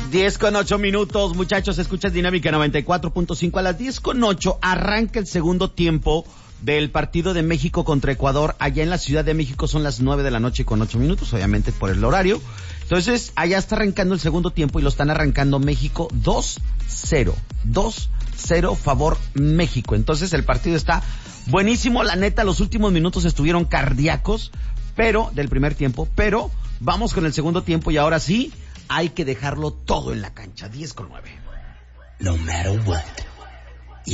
10:08, muchachos, escuchas Dinámica 94.5. A las 10:08 arranca el segundo tiempo del partido de México contra Ecuador. Allá en la Ciudad de México son las 9:08, obviamente por el horario. Entonces, allá está arrancando el segundo tiempo y lo están arrancando México 2-0. 2-0 favor México. Entonces, el partido está buenísimo. La neta, los últimos minutos estuvieron cardíacos, del primer tiempo, pero vamos con el segundo tiempo y ahora sí, hay que dejarlo todo en la cancha. 10:09. No matter what.